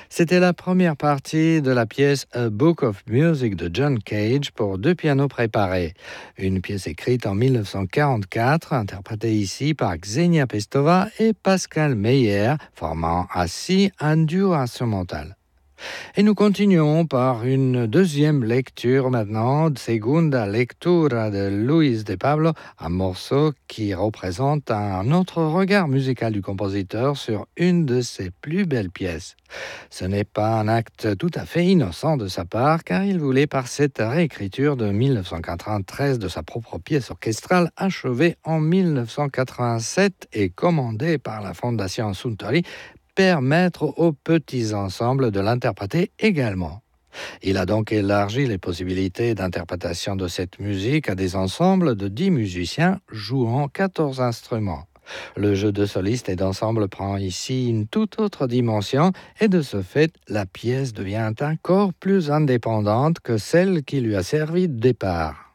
C'était la première partie de la pièce A Book of Music de John Cage pour deux pianos préparés. Une pièce écrite en 1944, interprétée ici par Xenia Pestova et Pascal Meyer, formant ainsi un duo instrumental. Et nous continuons par une deuxième lecture maintenant, Segunda Lectura de Luis de Pablo, un morceau qui représente un autre regard musical du compositeur sur une de ses plus belles pièces. Ce n'est pas un acte tout à fait innocent de sa part, car il voulait par cette réécriture de 1993 de sa propre pièce orchestrale achevée en 1987 et commandée par la Fondation Suntory, permettre aux petits ensembles de l'interpréter également. Il a donc élargi les possibilités d'interprétation de cette musique à des ensembles de 10 musiciens jouant 14 instruments. Le jeu de soliste et d'ensemble prend ici une toute autre dimension et de ce fait, la pièce devient encore plus indépendante que celle qui lui a servi de départ.